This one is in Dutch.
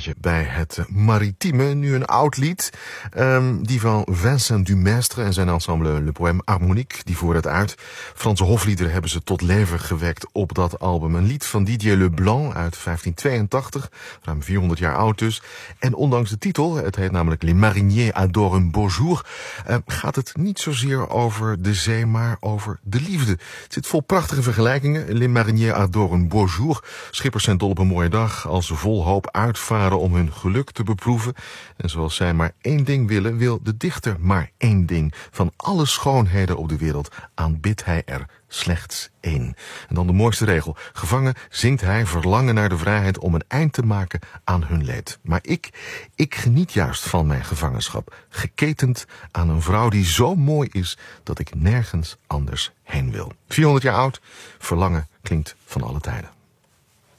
beetje bij het maritieme. Nu een oud lied, die van Vincent Dumestre en zijn ensemble Le Poème Harmonique. Die voert het uit. Franse hofliederen hebben ze tot leven gewekt op dat album. Een lied van Didier Leblanc uit 1582, ruim 400 jaar oud dus. En ondanks de titel, het heet namelijk Les Mariniers adorent un beau jour, gaat het niet zozeer over de zee, maar over de liefde. Het zit vol prachtige vergelijkingen. Les Mariniers adorent un beau jour. Schippers zijn dol op een mooie dag als ze vol hoop uitvaren om hun geluk te beproeven. En zoals zij maar één ding willen, wil de dichter maar één ding. Van alle schoonheden op de wereld aanbidt hij er slechts één. En dan de mooiste regel. Gevangen zingt hij verlangen naar de vrijheid om een eind te maken aan hun leed. Maar ik geniet juist van mijn gevangenschap. Geketend aan een vrouw die zo mooi is dat ik nergens anders heen wil. 400 jaar oud, verlangen klinkt van alle tijden.